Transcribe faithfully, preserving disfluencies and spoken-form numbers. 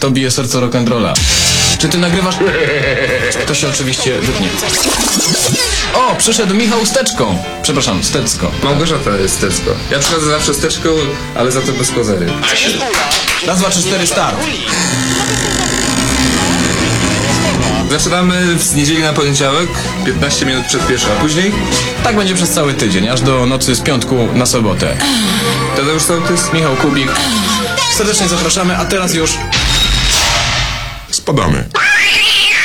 To bije serce rock'n'rolla. Czy ty nagrywasz? To się oczywiście wytnie. O, przyszedł Michał Steczką. Przepraszam, Stecko. Małgorzata jest Stecko. Ja przychodzę zawsze Steczką, ale za to bez kozery. Raz, dwa, trzy, cztery, start. Zaczynamy z niedzieli na poniedziałek, piętnaście minut przed pierwszą, a później Tak będzie przez cały tydzień, aż do nocy z piątku na sobotę. Tadeusz Sołtys, Michał Kubik. Serdecznie zapraszamy, a teraz już... Spadamy.